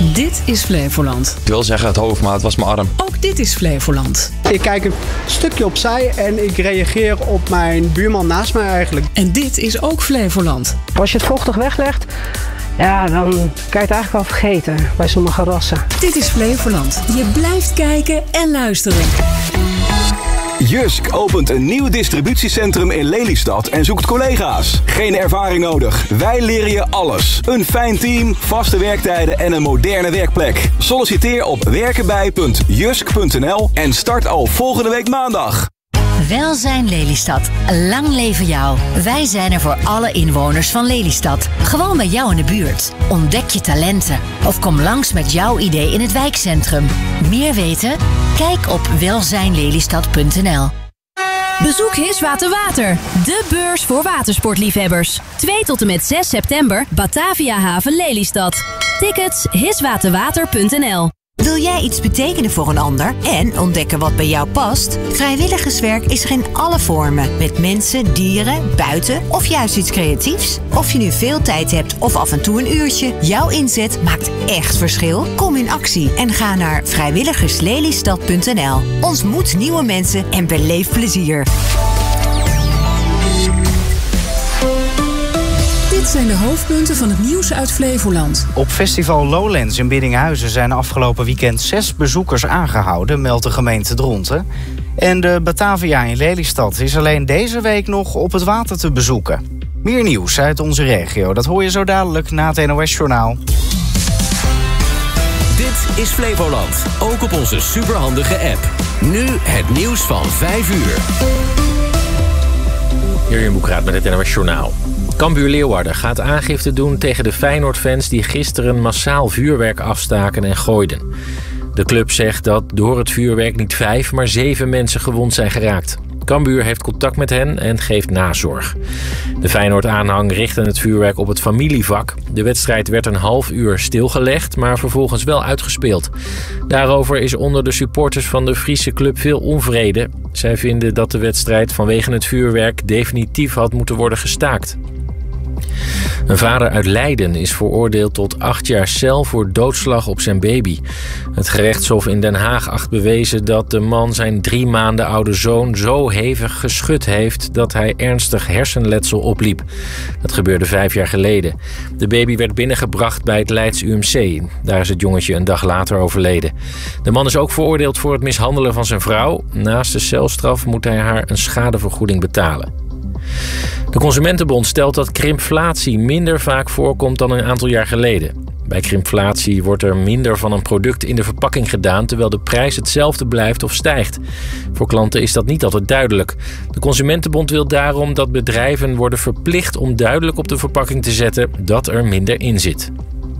Dit is Flevoland. Ik wil zeggen het hoofd, maar het was mijn arm. Ook dit is Flevoland. Ik kijk een stukje opzij en ik reageer op mijn buurman naast mij eigenlijk. En dit is ook Flevoland. Als je het vochtig weglegt, ja, dan kan je het eigenlijk wel vergeten bij sommige rassen. Dit is Flevoland. Je blijft kijken en luisteren. Jysk opent een nieuw distributiecentrum in Lelystad en zoekt collega's. Geen ervaring nodig. Wij leren je alles. Een fijn team, vaste werktijden en een moderne werkplek. Solliciteer op werkenbij.jysk.nl en start al volgende week maandag. Welzijn Lelystad. Lang leven jou. Wij zijn er voor alle inwoners van Lelystad. Gewoon bij jou in de buurt. Ontdek je talenten. Of kom langs met jouw idee in het wijkcentrum. Meer weten? Kijk op welzijnlelystad.nl. Bezoek Hiswater Water, de beurs voor watersportliefhebbers. 2 tot en met 6 september, Batavia Haven Lelystad. Tickets hiswaterwater.nl. Wil jij iets betekenen voor een ander en ontdekken wat bij jou past? Vrijwilligerswerk is er in alle vormen. Met mensen, dieren, buiten of juist iets creatiefs. Of je nu veel tijd hebt of af en toe een uurtje. Jouw inzet maakt echt verschil. Kom in actie en ga naar vrijwilligerslelystad.nl. Ontmoet nieuwe mensen en beleef plezier. Dit zijn de hoofdpunten van het nieuws uit Flevoland. Op festival Lowlands in Biddinghuizen zijn afgelopen weekend 6 bezoekers aangehouden, meldt de gemeente Dronten. En de Batavia in Lelystad is alleen deze week nog op het water te bezoeken. Meer nieuws uit onze regio, dat hoor je zo dadelijk na het NOS-journaal. Dit is Flevoland, ook op onze superhandige app. Nu het nieuws van 5 uur. Jurjen Boekraat met het NOS-journaal. Cambuur Leeuwarden gaat aangifte doen tegen de Feyenoord-fans die gisteren massaal vuurwerk afstaken en gooiden. De club zegt dat door het vuurwerk niet 5, maar 7 mensen gewond zijn geraakt. Cambuur heeft contact met hen en geeft nazorg. De Feyenoord-aanhang richtte het vuurwerk op het familievak. De wedstrijd werd een half uur stilgelegd, maar vervolgens wel uitgespeeld. Daarover is onder de supporters van de Friese club veel onvrede. Zij vinden dat de wedstrijd vanwege het vuurwerk definitief had moeten worden gestaakt. Een vader uit Leiden is veroordeeld tot 8 jaar cel voor doodslag op zijn baby. Het gerechtshof in Den Haag acht bewezen dat de man zijn 3 maanden oude zoon zo hevig geschud heeft dat hij ernstig hersenletsel opliep. Dat gebeurde 5 jaar geleden. De baby werd binnengebracht bij het Leids UMC. Daar is het jongetje een dag later overleden. De man is ook veroordeeld voor het mishandelen van zijn vrouw. Naast de celstraf moet hij haar een schadevergoeding betalen. De Consumentenbond stelt dat krimflatie minder vaak voorkomt dan een aantal jaar geleden. Bij krimflatie wordt er minder van een product in de verpakking gedaan, terwijl de prijs hetzelfde blijft of stijgt. Voor klanten is dat niet altijd duidelijk. De Consumentenbond wil daarom dat bedrijven worden verplicht om duidelijk op de verpakking te zetten dat er minder in zit.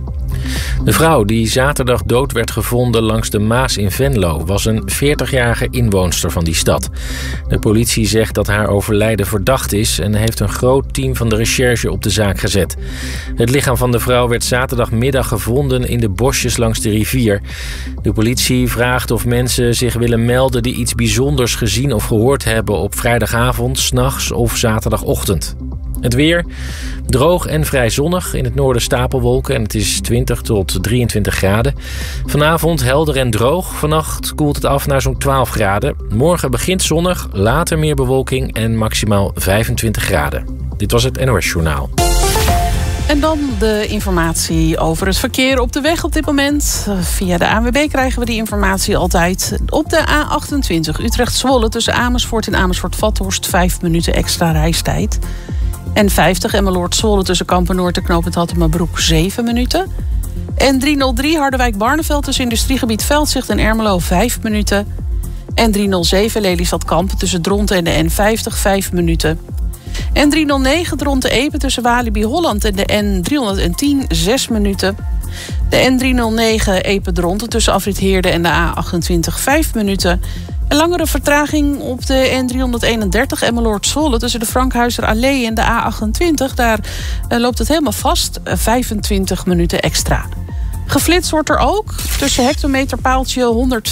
De vrouw die zaterdag dood werd gevonden langs de Maas in Venlo was een 40-jarige inwoonster van die stad. De politie zegt dat haar overlijden verdacht is en heeft een groot team van de recherche op de zaak gezet. Het lichaam van de vrouw werd zaterdagmiddag gevonden in de bosjes langs de rivier. De politie vraagt of mensen zich willen melden die iets bijzonders gezien of gehoord hebben op vrijdagavond, 's nachts of zaterdagochtend. Het weer, droog en vrij zonnig. In het noorden stapelwolken en het is 20 tot 23 graden. Vanavond helder en droog. Vannacht koelt het af naar zo'n 12 graden. Morgen begint zonnig, later meer bewolking en maximaal 25 graden. Dit was het NOS Journaal. En dan de informatie over het verkeer op de weg op dit moment. Via de ANWB krijgen we die informatie altijd. Op de A28 Utrecht-Zwolle tussen Amersfoort en Amersfoort-Vathorst 5 minuten extra reistijd. En 50 Emmeloord-Zwolle tussen Kampen-Noord en knooppunt Hattemerbroek 7 minuten. En 303 Harderwijk-Barneveld tussen industriegebied Veldzicht en Ermelo 5 minuten. En 307 Lelystad-Kampen tussen Dronten en de N50 5 minuten. En 309 Dronten-Epe tussen Walibi Holland en de N310 6 minuten. De N309 Epe-Dronten tussen Afrit Heerde en de A28 5 minuten. Een langere vertraging op de N331 Emmeloord-Zwolle tussen de Frankhuizer Allee en de A28. Daar loopt het helemaal vast, 25 minuten extra. Geflitst wordt er ook tussen hectometerpaaltje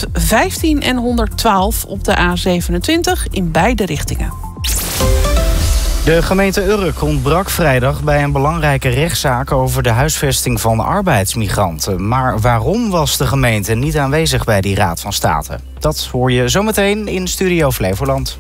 115 en 112 op de A27 in beide richtingen. De gemeente Urk ontbrak vrijdag bij een belangrijke rechtszaak over de huisvesting van arbeidsmigranten. Maar waarom was de gemeente niet aanwezig bij die Raad van State? Dat hoor je zometeen in Studio Flevoland.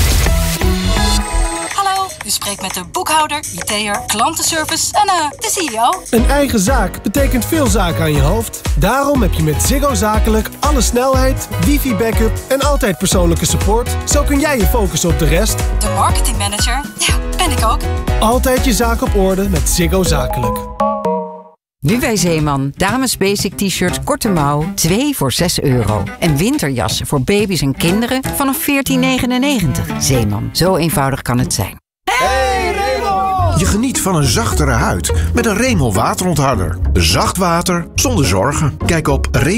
U spreekt met de boekhouder, IT'er, klantenservice en de CEO. Een eigen zaak betekent veel zaken aan je hoofd. Daarom heb je met Ziggo Zakelijk alle snelheid, wifi-backup en altijd persoonlijke support. Zo kun jij je focussen op de rest. De marketingmanager, ja, ben ik ook. Altijd je zaak op orde met Ziggo Zakelijk. Nu bij Zeeman. Dames basic t-shirts korte mouw, 2 voor €6. En winterjassen voor baby's en kinderen vanaf $14,99. Zeeman, zo eenvoudig kan het zijn. Hey Remol! Je geniet van een zachtere huid met een Remol waterontharder. Zacht water zonder zorgen. Kijk op